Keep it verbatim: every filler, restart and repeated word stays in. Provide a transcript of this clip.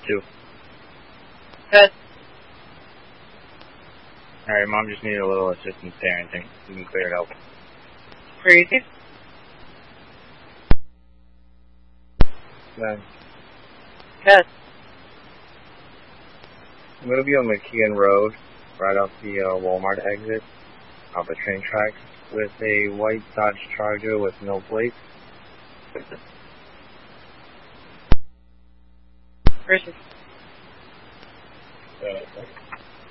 Two. Good. Alright, Mom just needed a little assistance there and think we can clear it out. Crazy. Then, Good. I'm going to be on McKeon Road, right off the uh, Walmart exit, off the train tracks, with a white Dodge Charger with no plates. Versus. Uh,